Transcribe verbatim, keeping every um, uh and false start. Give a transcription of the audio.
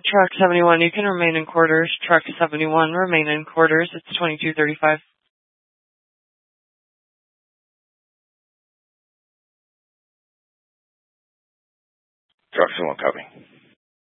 Truck seventy-one, you can remain in quarters. Truck seventy-one, remain in quarters. It's twenty-two thirty-five. Truck seventy-one, copy.